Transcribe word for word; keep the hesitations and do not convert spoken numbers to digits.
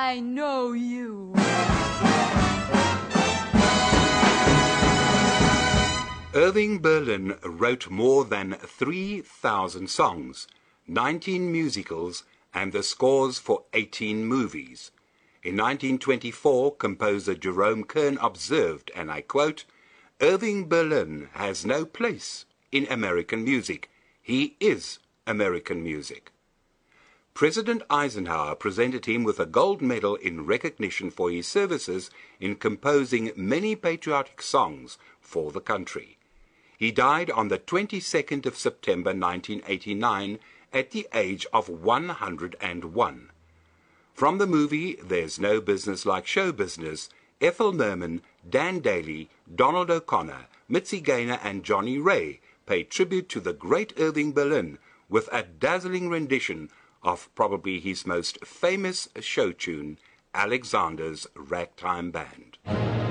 I know you. Irving Berlin wrote more than three thousand songs, nineteen musicals, and the scores for eighteen movies. In nineteen twenty-four, composer Jerome Kern observed, and I quote, "Irving Berlin has no place in American music. He is American music." President Eisenhower presented him with a gold medal in recognition for his services in composing many patriotic songs for the country. He died on the twenty-second of September nineteen eighty-nine at the age of one hundred and one. From the movie There's No Business Like Show Business, Ethel Merman, Dan Daly, Donald O'Connor, Mitzi Gaynor, and Johnny Ray paid tribute to the great Irving Berlin with a dazzling rendition of probably his most famous show tune, Alexander's Ragtime Band.